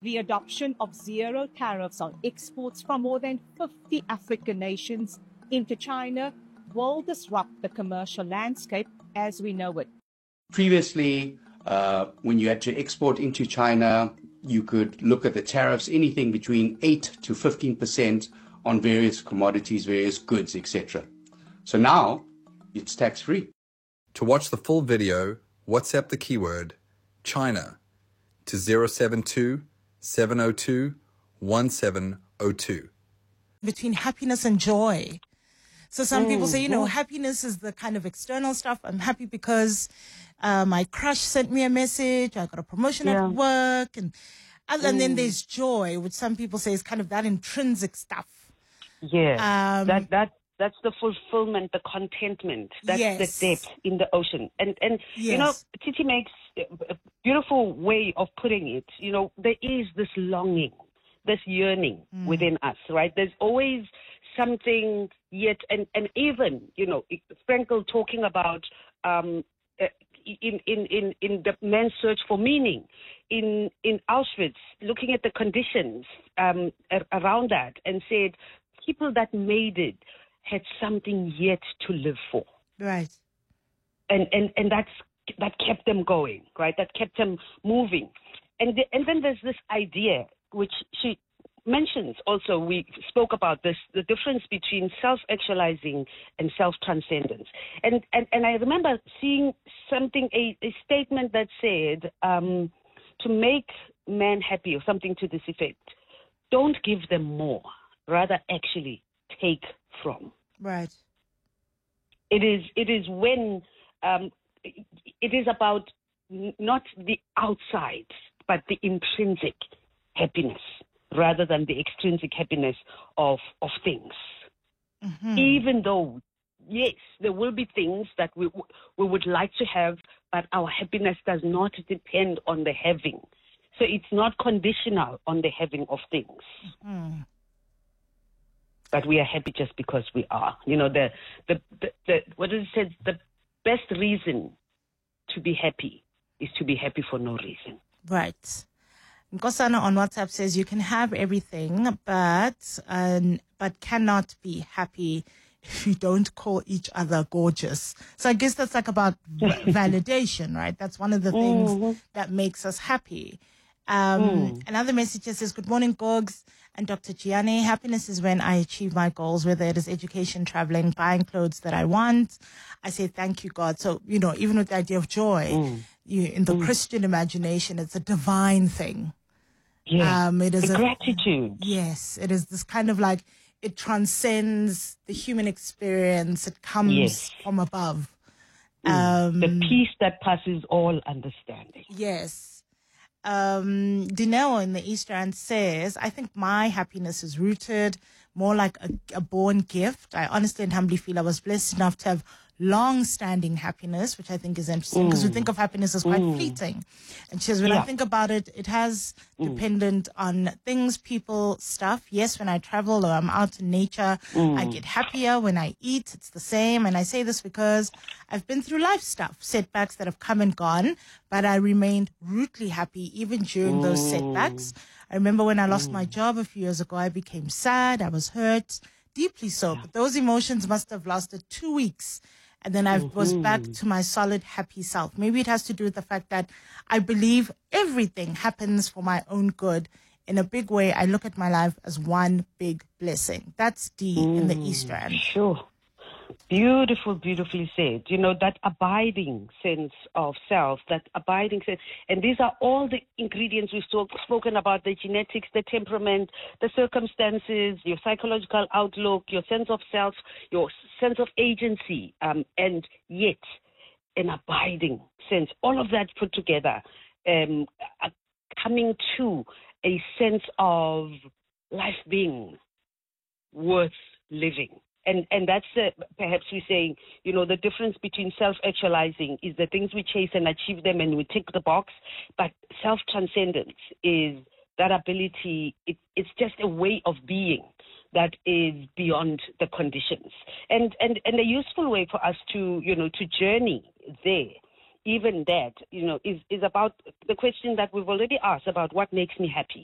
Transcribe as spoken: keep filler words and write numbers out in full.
The adoption of zero tariffs on exports from more than fifty African nations into China will disrupt the commercial landscape as we know it. Previously, uh, when you had to export into China, you could look at the tariffs, anything between eight to fifteen percent on various commodities, various goods, et cetera. So now it's tax-free. To watch the full video, WhatsApp the keyword China to zero seven two, seven zero two, one seven zero two. Between happiness and joy. So some mm, people say, you know, yeah. happiness is the kind of external stuff. I'm happy because uh, my crush sent me a message. I got a promotion yeah. at work. And, and mm. then there's joy, which some people say is kind of that intrinsic stuff. Yeah, um, that, that, that's the fulfillment, the contentment. That's yes. the depth in the ocean. And, and yes. you know, Titi makes a beautiful way of putting it. You know, there is this longing, this yearning mm. within us, right? There's always something yet, and, and even, you know, Frankl talking about um, in, in, in, in the man's search for meaning, in, in Auschwitz, looking at the conditions um, around that and said, people that made it had something yet to live for. Right. And, and, and that's, that kept them going, right? That kept them moving. And, the, and then there's this idea, which she mentions also, we spoke about this, the difference between self-actualizing and self-transcendence. And, and, and I remember seeing something, a, a statement that said, um, to make man happy, or something to this effect, don't give them more, rather actually take from. Right. It is, it is when, um, it is about not the outside, but the intrinsic happiness, rather than the extrinsic happiness of, of things. Mm-hmm. Even though, yes, there will be things that we we would like to have, but our happiness does not depend on the having. So it's not conditional on the having of things. Mm-hmm. But we are happy just because we are. You know, the, the, the, the what is it said, the best reason to be happy is to be happy for no reason. Right. Nkosana on WhatsApp says you can have everything, but um, but cannot be happy if you don't call each other gorgeous. So I guess that's like about validation, right? That's one of the things mm-hmm. that makes us happy. Um, mm. Another message says, good morning, Gogs and Doctor Gianni. Happiness is when I achieve my goals, whether it is education, traveling, buying clothes that I want. I say, thank you, God. So, you know, even with the idea of joy, mm. you, in the mm. Christian imagination, it's a divine thing. Yeah, um, it is the a, gratitude. Yes, it is this kind of like, it transcends the human experience. It comes yes. from above. Mm. Um, the peace that passes all understanding. Yes. Um, Dineo in the East Rand says, I think my happiness is rooted more like a, a born gift. I honestly and humbly feel I was blessed enough to have long-standing happiness, which I think is interesting because mm. we think of happiness as quite mm. fleeting. And she says, when yeah. I think about it, it has mm. dependent on things, people, stuff. Yes, when I travel or I'm out in nature, mm. I get happier. When I eat, it's the same. And I say this because I've been through life stuff, setbacks that have come and gone, but I remained rootedly happy even during mm. those setbacks. I remember when I lost mm. my job a few years ago, I became sad. I was hurt, deeply so. Yeah. But those emotions must have lasted two weeks. And then I mm-hmm. was back to my solid, happy self. Maybe it has to do with the fact that I believe everything happens for my own good. In a big way, I look at my life as one big blessing. That's D mm, in the East Rand. Sure. Beautiful, beautifully said. You know, that abiding sense of self, that abiding sense. And these are all the ingredients we've talk, spoken about, the genetics, the temperament, the circumstances, your psychological outlook, your sense of self, your sense of agency, um, and yet an abiding sense. All of that put together, um, uh, coming to a sense of life being worth living. And and that's uh, perhaps we're saying, you know, the difference between self-actualizing is the things we chase and achieve them and we tick the box. But self-transcendence is that ability, it, it's just a way of being that is beyond the conditions. And, and, and a useful way for us to, you know, to journey there, even that, you know, is, is about the question that we've already asked about what makes me happy.